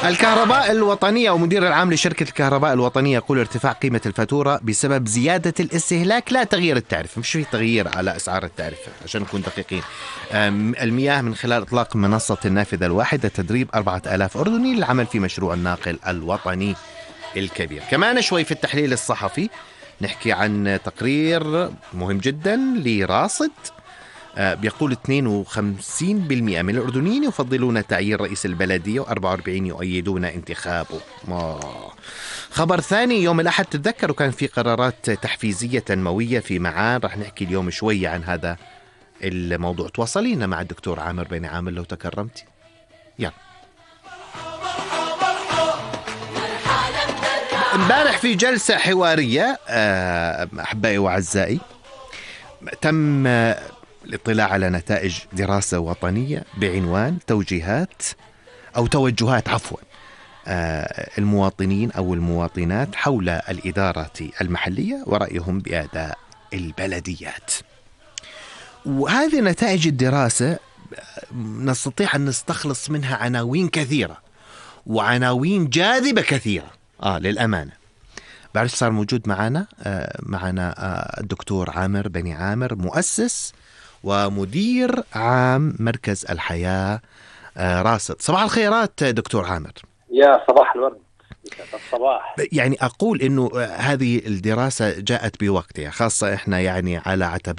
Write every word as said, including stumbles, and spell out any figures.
الكهرباء الوطنية ومدير العام لشركة الكهرباء الوطنية يقول ارتفاع قيمة الفاتورة بسبب زيادة الاستهلاك لا تغيير التعرفة. مش في تغيير على أسعار التعرفة عشان نكون دقيقين. المياه من خلال إطلاق منصة النافذة الواحدة تدريب أربعة آلاف أردني للعمل في مشروع الناقل الوطني الكبير. كمان شوي في التحليل الصحفي نحكي عن تقرير مهم جدا لراصد بيقول اثنين وخمسين بالمئة من الأردنيين يفضلون تعيين رئيس البلدية وأربعة وأربعين يؤيدون انتخابه. آه. خبر ثاني يوم الأحد تتذكروا كان في قرارات تحفيزية تنموية في معان. رح نحكي اليوم شوية عن هذا الموضوع. تواصلينا مع الدكتور عامر بن عامر لو تكرمتي. يلا. امبارح في جلسة حوارية أحبائي وأعزائي تم الاطلاع على نتائج دراسة وطنية بعنوان توجيهات أو توجهات عفوا المواطنين أو المواطنات حول الإدارة المحلية ورأيهم بأداء البلديات. وهذه نتائج الدراسة نستطيع أن نستخلص منها عناوين كثيرة وعناوين جاذبة كثيرة آه للأمانة. بعرف صار موجود معنا آه معنا آه الدكتور عامر بن عامر مؤسس ومدير عام مركز الحياة آه راصد. صباح الخيرات دكتور عامر. يا صباح الورد. الصباح. يعني أقول إنه هذه الدراسة جاءت بوقتها خاصة إحنا يعني على عتبة